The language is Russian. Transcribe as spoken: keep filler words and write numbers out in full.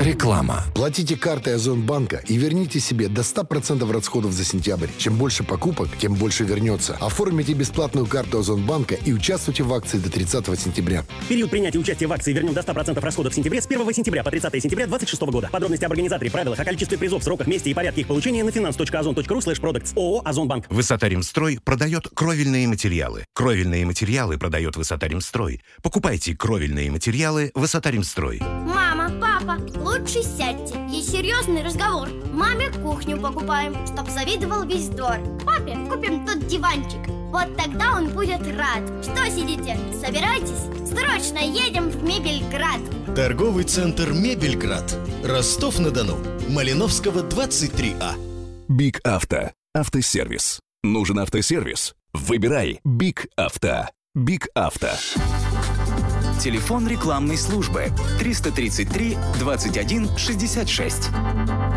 Реклама. Платите картой Озонбанка и верните себе до ста процентов расходов за сентябрь. Чем больше покупок, тем больше вернется. Оформите бесплатную карту Озонбанка и участвуйте в акции до тридцатого сентября. Период принятия участия в акции «Вернем до ста процентов расходов в сентябре» с первого сентября по тридцатое сентября две тысячи двадцать шестого года. Подробности об организаторе, правилах, о количестве призов, сроках, месте и порядке их получения на finance точка озон точка ру слэш продактс. ООО «Озонбанк». Высотаримстрой продает кровельные материалы. Кровельные материалы продает Высотаримстрой. Покупайте кровельные материалы Высотаримстрой. Мама, папа, лучше сядьте. Есть серьезный разговор. Маме кухню покупаем, чтоб завидовал весь двор. Папе купим тот диванчик. Вот тогда он будет рад. Что сидите? Собирайтесь. Срочно едем в Мебельград. Торговый центр Мебельград. Ростов-на-Дону. Малиновского, двадцать три А. Биг Авто. Автосервис. Нужен автосервис? Выбирай Биг Авто. Биг Авто. Телефон рекламной службы триста тридцать три двадцать один шестьдесят шесть.